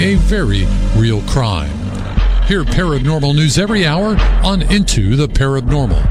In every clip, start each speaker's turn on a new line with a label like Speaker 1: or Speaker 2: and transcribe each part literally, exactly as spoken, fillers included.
Speaker 1: a very real crime. Hear paranormal news every hour on Into the Paranormal.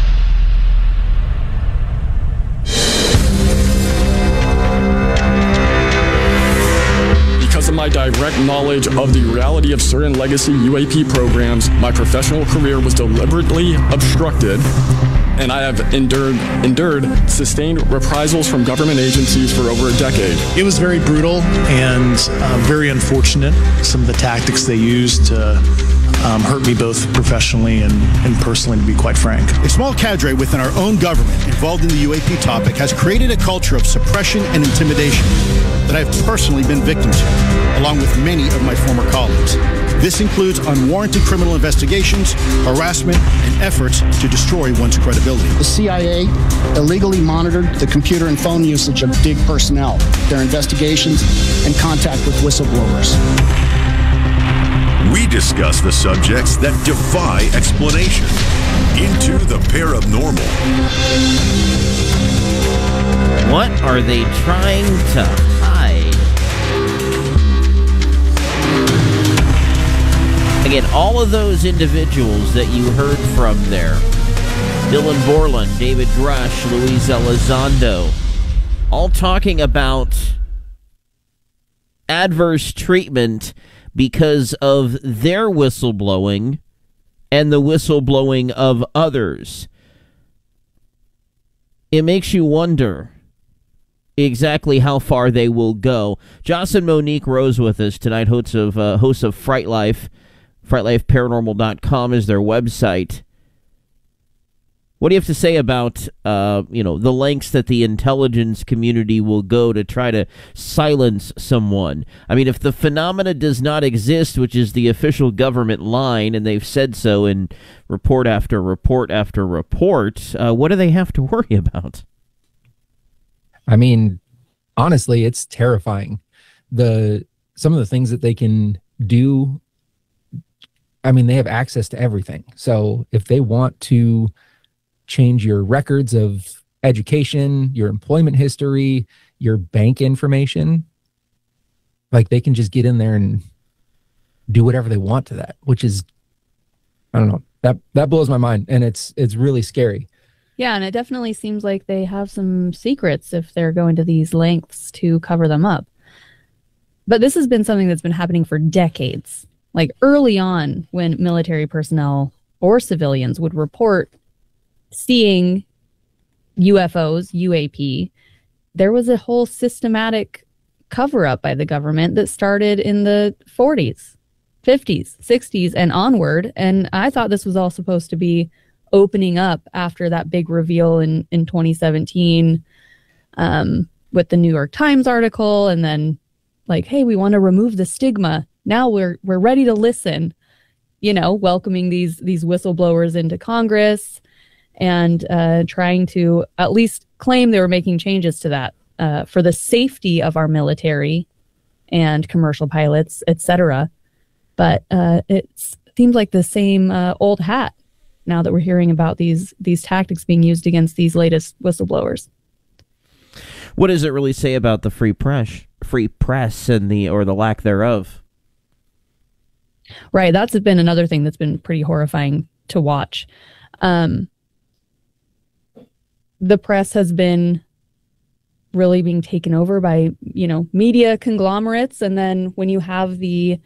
Speaker 2: Because of my direct knowledge of the reality of certain legacy U A P programs, my professional career was deliberately obstructed, and I have endured, endured sustained reprisals from government agencies for over a decade.
Speaker 3: It was very brutal and uh, very unfortunate, some of the tactics they used to um, hurt me both professionally and, and personally, to be quite frank.
Speaker 4: A small cadre within our own government involved in the U A P topic has created a culture of suppression and intimidation that I have personally been victim to, along with many of my former colleagues. This includes unwarranted criminal investigations, harassment, and efforts to destroy one's credibility.
Speaker 5: The C I A illegally monitored the computer and phone usage of D I G personnel, their investigations, and contact with whistleblowers.
Speaker 6: We discuss the subjects that defy explanation. Into the Paranormal.
Speaker 7: What are they trying to hide? Again, all of those individuals that you heard from there, Dylan Borland, David Grush, Luis Elizondo, all talking about adverse treatment because of their whistleblowing and the whistleblowing of others. It makes you wonder exactly how far they will go. Joss and Monique Rose with us tonight, hosts of, uh, hosts of Fright Life. fright life paranormal dot com is their website. What do you have to say about, uh, you know, the lengths that the intelligence community will go to try to silence someone? I mean, if the phenomena does not exist, which is the official government line, and they've said so in report after report after report, uh, what do they have to worry about?
Speaker 8: I mean, honestly, it's terrifying. The some of the things that they can do. I mean, they have access to everything. So if they want to change your records of education, your employment history, your bank information, like they can just get in there and do whatever they want to that, which is, I don't know, that that blows my mind, and it's it's really scary.
Speaker 9: Yeah, and it definitely seems like they have some secrets if they're going to these lengths to cover them up. But this has been something that's been happening for decades. Like early on, when military personnel or civilians would report seeing U F Os, U A P, there was a whole systematic cover-up by the government that started in the forties, fifties, sixties, and onward. And I thought this was all supposed to be opening up after that big reveal in, in twenty seventeen um, with the New York Times article, and then like, hey, we want to remove the stigma. Now we're we're ready to listen, you know, welcoming these these whistleblowers into Congress and uh, trying to at least claim they were making changes to that uh, for the safety of our military and commercial pilots, et cetera. But uh, it seems like the same uh, old hat now that we're hearing about these these tactics being used against these latest whistleblowers.
Speaker 7: What does it really say about the free press, free press, and the or the lack thereof?
Speaker 9: Right, that's been another thing that's been pretty horrifying to watch. Um, the press has been really being taken over by, you know, media conglomerates, and then when you have the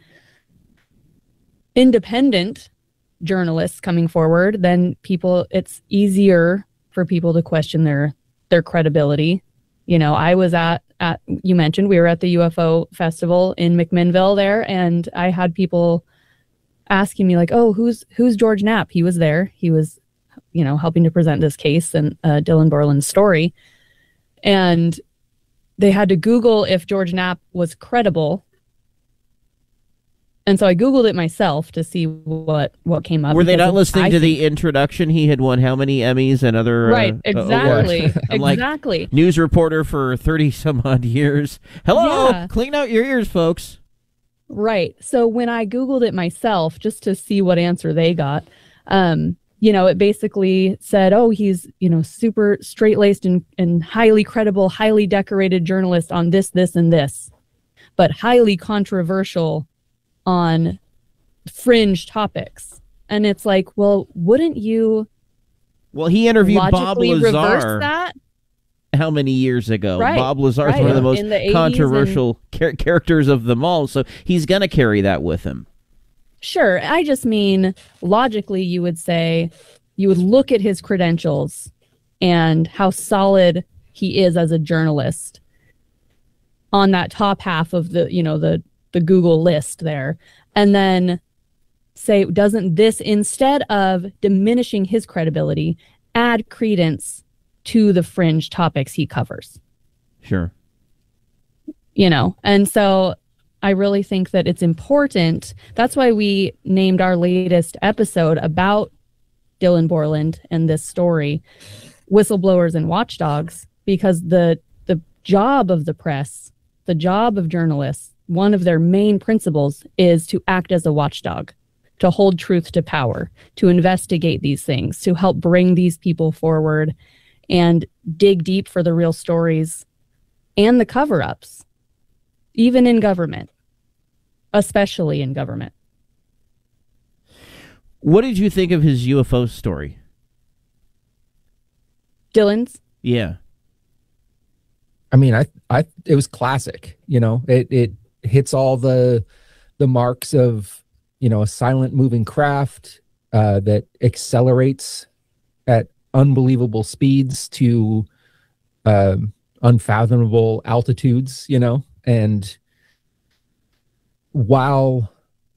Speaker 9: independent journalists coming forward, then people, it's easier for people to question their their credibility. You know, I was at, at you mentioned we were at the U F O festival in McMinnville there, and I had people asking me like, oh, who's who's George Knapp? He was there. He was, you know, helping to present this case and uh, Dylan Borland's story. And they had to Google if George Knapp was credible. And so I Googled it myself to see what, what came up.
Speaker 7: Were they not listening
Speaker 9: I
Speaker 7: to
Speaker 9: think,
Speaker 7: the introduction? He had won how many Emmys and other
Speaker 9: right,
Speaker 7: uh,
Speaker 9: exactly,
Speaker 7: awards?
Speaker 9: exactly.
Speaker 7: Like, news reporter for thirty some odd years. Hello,
Speaker 9: Yeah.
Speaker 7: clean out your ears, folks.
Speaker 9: Right. So when I Googled it myself, just to see what answer they got, um, you know, it basically said, oh, he's, you know, super straight-laced and, and highly credible, highly decorated journalist on this, this, and this, but highly controversial on fringe topics. And it's like, well, wouldn't you
Speaker 7: Well, he interviewed Bob
Speaker 9: logically reverse
Speaker 7: Lazar
Speaker 9: that?
Speaker 7: how many years ago?
Speaker 9: Right,
Speaker 7: Bob Lazar is
Speaker 9: right.
Speaker 7: one of the most
Speaker 9: In the eighties
Speaker 7: controversial char- characters of them all, so he's going to carry that with him.
Speaker 9: Sure. I just mean, logically, you would say, you would look at his credentials and how solid he is as a journalist on that top half of the, you know, the, the Google list there. And then say, doesn't this, instead of diminishing his credibility, add credence to the fringe topics he covers?
Speaker 7: Sure.
Speaker 9: You know, and so I really think that it's important. That's why we named our latest episode about Dylan Borland and this story, Whistleblowers and Watchdogs, because the the job of the press, the job of journalists, one of their main principles is to act as a watchdog, to hold truth to power, to investigate these things, to help bring these people forward and dig deep for the real stories and the cover-ups, even in government, especially in government.
Speaker 7: What did you think of his U F O story?
Speaker 9: Dylan's?
Speaker 7: Yeah.
Speaker 8: I mean, I, I, it was classic. You know, it, it hits all the, the marks of, you know, a silent moving craft uh, that accelerates at unbelievable speeds to uh, unfathomable altitudes. You know, and while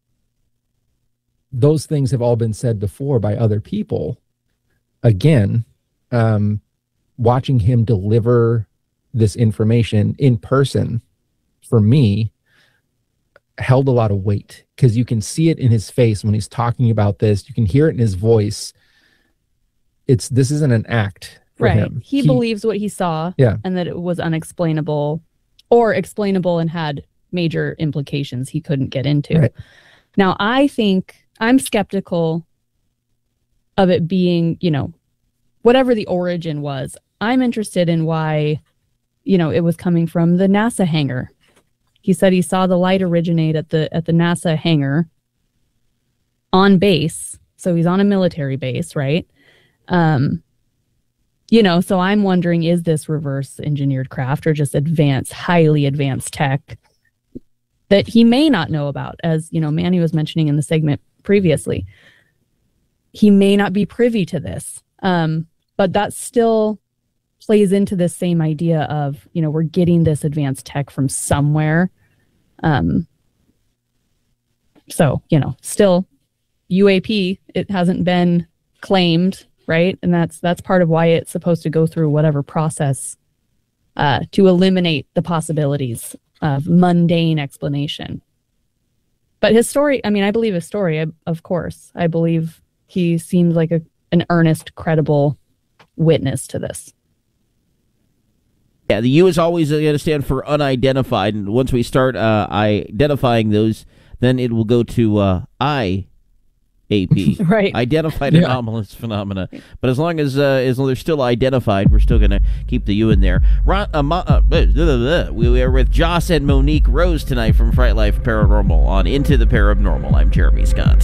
Speaker 8: those things have all been said before by other people, again, um, watching him deliver this information in person, for me, held a lot of weight, because you can see it in his face when he's talking about this. You can hear it in his voice. It's this isn't an act for
Speaker 9: right.
Speaker 8: him.
Speaker 9: He, he believes what he saw,
Speaker 8: yeah.
Speaker 9: and that it was unexplainable or explainable and had major implications he couldn't get into.
Speaker 8: Right.
Speaker 9: Now, I think I'm skeptical of it being, you know, whatever the origin was. I'm interested in why, you know, it was coming from the NASA hangar. He said he saw the light originate at the at the NASA hangar on base. So he's on a military base, right? Um, you know, so I'm wondering, is this reverse engineered craft or just advanced, highly advanced tech that he may not know about? As, you know, Manny was mentioning in the segment previously, he may not be privy to this. Um, but that still plays into this same idea of, you know, we're getting this advanced tech from somewhere. Um, so, you know, still U A P, it hasn't been claimed, right? And that's that's part of why it's supposed to go through whatever process uh, to eliminate the possibilities of mundane explanation. But his story, I mean, I believe his story, of course. I believe he seems like a, an earnest, credible witness to this.
Speaker 7: Yeah, the U is always going to stand for unidentified, and once we start uh, identifying those, then it will go to uh, I A P,
Speaker 9: right?
Speaker 7: Identified
Speaker 8: Yeah.
Speaker 7: anomalous phenomena. But as long as uh, as long as they're still identified, we're still going to keep the U in there. Ron, uh, uh, uh, blah, blah, blah. We are with Joss and Monique Rose tonight from Fright Life Paranormal on Into the Paranormal. I'm Jeremy Scott.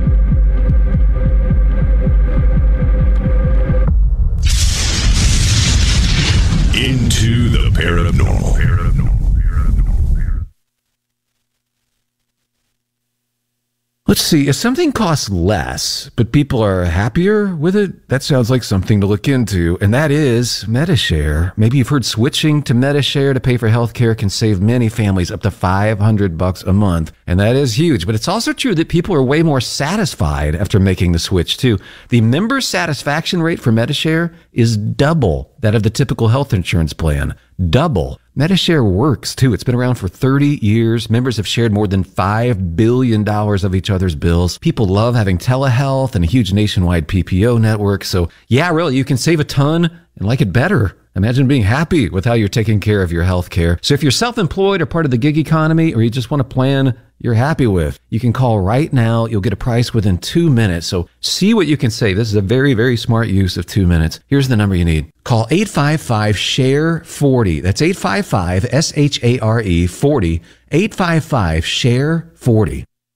Speaker 6: Into the Paranormal.
Speaker 10: Let's see, if something costs less, but people are happier with it, that sounds like something to look into, and that is Medi-Share. Maybe you've heard switching to Medi-Share to pay for healthcare can save many families up to five hundred bucks a month, and that is huge. But it's also true that people are way more satisfied after making the switch, too. The member satisfaction rate for Medi-Share is double that of the typical health insurance plan. Double. Medi-Share works, too. It's been around for thirty years. Members have shared more than five billion dollars of each other's bills. People love having telehealth and a huge nationwide P P O network. So, yeah, really, you can save a ton and like it better. Imagine being happy with how you're taking care of your health care. So if you're self-employed or part of the gig economy, or you just want a plan you're happy with, you can call right now. You'll get a price within two minutes. So see what you can save. This is a very, very smart use of two minutes. Here's the number you need. Call eight five five, S H A R E, forty. That's eight five five, S H A R E, forty. eight five five, S H A R E, forty.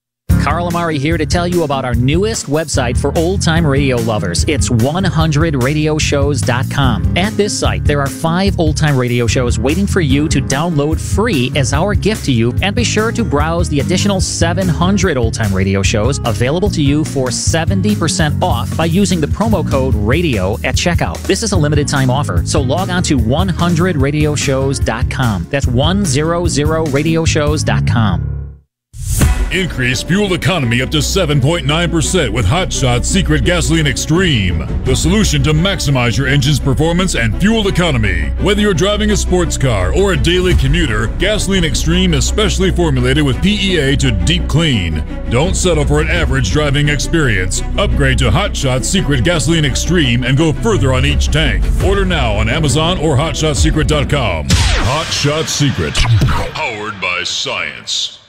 Speaker 11: Carl Amari here to tell you about our newest website for old-time radio lovers. It's one hundred radio shows dot com. At this site, there are five old-time radio shows waiting for you to download free as our gift to you, and be sure to browse the additional seven hundred old-time radio shows available to you for seventy percent off by using the promo code RADIO at checkout. This is a limited time offer, so log on to one hundred radio shows dot com. That's one hundred radio shows dot com.
Speaker 12: Increase fuel economy up to seven point nine percent with Hot Shot Secret Gasoline Extreme, the solution to maximize your engine's performance and fuel economy. Whether you're driving a sports car or a daily commuter, Gasoline Extreme is specially formulated with P E A to deep clean. Don't settle for an average driving experience. Upgrade to Hot Shot Secret Gasoline Extreme and go further on each tank. Order now on Amazon or hot shot secret dot com. Hot Shot Secret, powered by science.